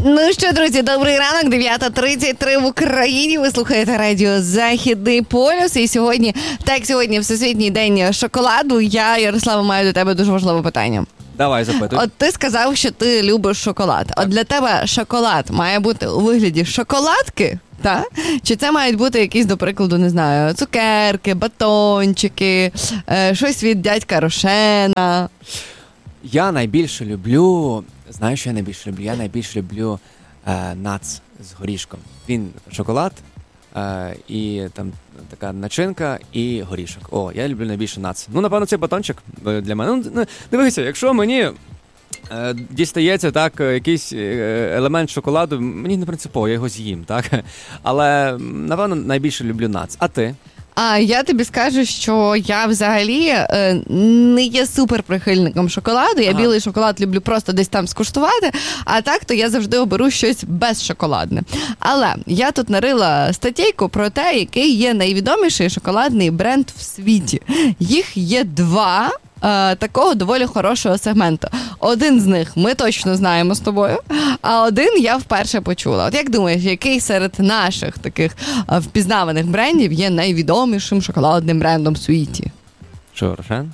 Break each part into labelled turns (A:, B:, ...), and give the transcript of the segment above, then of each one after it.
A: Ну що, друзі, добрий ранок, 9:33 в Україні. Ви слухаєте радіо Західний полюс. І сьогодні Всесвітній день шоколаду. Я, Ярослава, маю до тебе дуже важливе питання.
B: Давай, запитуй.
A: От ти сказав, що ти любиш шоколад. От для тебе шоколад має бути у вигляді шоколадки, так? Чи це мають бути якісь, до прикладу, не знаю, цукерки, батончики, щось від дядька Рошена?
B: Я найбільше люблю... Знаєш, що я найбільше люблю? Я найбільше люблю нац з горішком. Він шоколад, і там така начинка і горішок. О, я люблю найбільше нац. Ну, напевно, цей батончик для мене. Ну, дивися, якщо мені дістається так якийсь елемент шоколаду, мені не принципово, я його з'їм, так? Але, напевно, найбільше люблю нац. А ти?
A: А я тобі скажу, що я взагалі не є суперприхильником шоколаду. Я білий шоколад люблю просто десь там скуштувати, а так то я завжди оберу щось безшоколадне. Але я тут нарила статтєйку про те, який є найвідоміший шоколадний бренд в світі. Їх є два такого доволі хорошого сегменту. Один з них ми точно знаємо з тобою, а один я вперше почула. От як думаєш, який серед наших таких впізнаваних брендів є найвідомішим шоколадним брендом в світі?
B: Що, Рошен?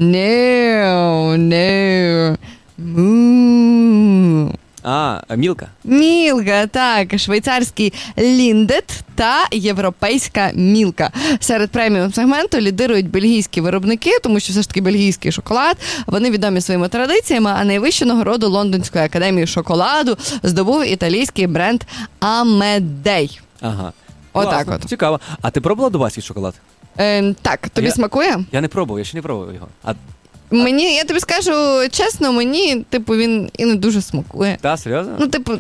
B: Мілка.
A: Мілка, так. Швейцарський Ліндет та європейська Мілка. Серед преміум сегменту лідирують бельгійські виробники, тому що все ж таки бельгійський шоколад. Вони відомі своїми традиціями, а найвищу нагороду Лондонської академії шоколаду здобув італійський бренд Амедей.
B: Ага.
A: Отак от.
B: Цікаво. А ти пробувала дубайський шоколад?
A: Так, тобі смакує?
B: Я не пробував, я ще не пробував його.
A: Мені, я тобі скажу чесно, мені, він і не дуже смакує.
B: Та, серйозно?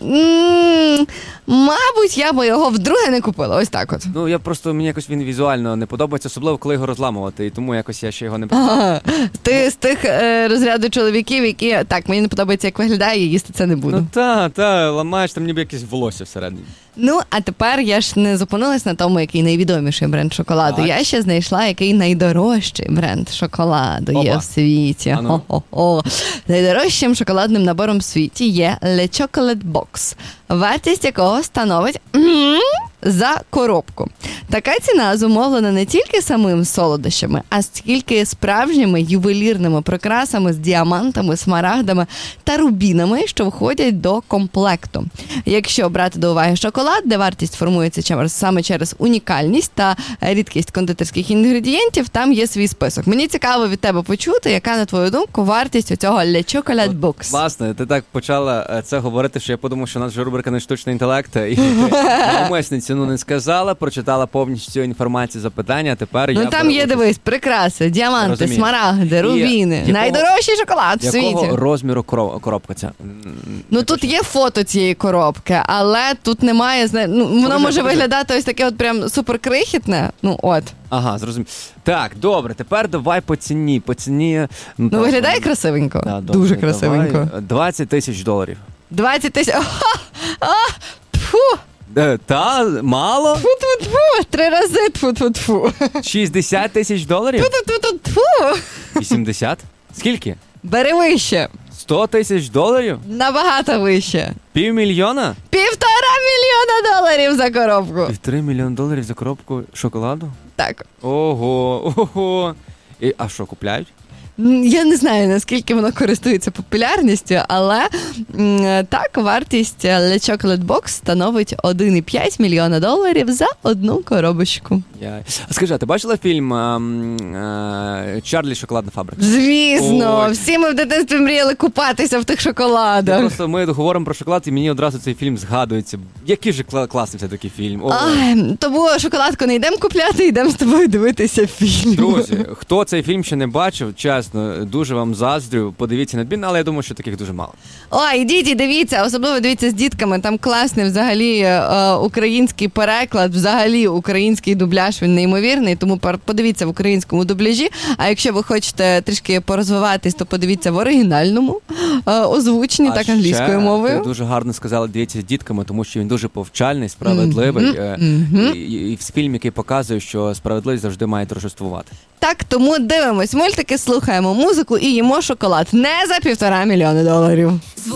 A: Мабуть, я би його вдруге не купила, ось так от.
B: Ну, мені якось він візуально не подобається, особливо, коли його розламувати, і тому якось я ще його не пробував.
A: Ти з тих розряду чоловіків, які, так, мені не подобається, як виглядає, їсти це не буду.
B: Ну, ламаєш, там ніби якесь волосся всередині.
A: Ну, а тепер я ж не зупинилась на тому, який найвідоміший бренд шоколаду. Так. Я ще знайшла, який найдорожчий бренд шоколаду є в світі. Найдорожчим шоколадним набором в світі є Le Chocolate Box, вартість якого становить за коробку. Така ціна зумовлена не тільки самим солодощами, а скільки справжніми ювелірними прикрасами з діамантами, смарагдами та рубінами, що входять до комплекту. Якщо брати до уваги шоколад, де вартість формується саме через унікальність та рідкість кондитерських інгредієнтів, там є свій список. Мені цікаво від тебе почути, яка, на твою думку, вартість оцього Le Chocolate Box.
B: Власне, ти так почала це говорити, що я подумав, що у нас вже рубрика «Не штучний інтелект», і навмисне ціну не сказала, прочитала повністю цю інформацію, запитання, а тепер я...
A: Ну там є, дивись, прикраси, діаманти, смарагди, рубіни. Найдорожчий шоколад в світі.
B: Якого розміру коробка ця?
A: Ну тут є фото цієї коробки, але тут немає, воно може виглядати ось таке от прям суперкрихітне,
B: Ага, зрозумів. Так, добре, тепер давай по ціні.
A: Виглядає красивенько,
B: да,
A: дуже красивенько.
B: $20,000.
A: 20 тисяч,
B: Та, мало?
A: Тьфу-тьфу-тьфу, 3 рази тьфу-тьфу-тьфу.
B: $60,000?
A: Тьфу-тьфу-тьфу.
B: 80? Скільки?
A: Бери вище.
B: $100,000?
A: Набагато вище.
B: $500,000?
A: $1,5 мільйона за коробку.
B: $1,5 мільйона за коробку шоколаду?
A: Так.
B: Ого. А що, купляють?
A: Я не знаю, наскільки воно користується популярністю, але так, вартість Le Chocolate Box становить $1,5 мільйона за одну коробочку.
B: А скажи, а ти бачила фільм «Чарлі. Шоколадна фабрика»?
A: Звісно, всі ми в дитинстві мріяли купатися в тих шоколадах.
B: Просто ми говоримо про шоколад, і мені одразу цей фільм згадується. Який же класний це такий фільм.
A: Тому шоколадку не йдемо купляти, йдемо з тобою дивитися фільм.
B: Друзі, хто цей фільм ще не бачив, чесно, дуже вам заздрю, подивіться надмінно, але я думаю, що таких дуже мало.
A: Ідіть і дивіться, особливо дивіться з дітками, там класний взагалі український переклад, взагалі український дубляж, він неймовірний, тому подивіться в українському дубляжі, а якщо ви хочете трішки порозвиватись, то подивіться в оригінальному озвученні, так англійською мовою.
B: Ти дуже гарно сказала, дивіться з дітками, тому що він дуже повчальний, справедливий, і фільм, який показує, що справедливість завжди має торжествувати.
A: Так, тому дивимось мультики, слухаємо музику і їмо шоколад. Не за $1,5 мільйона.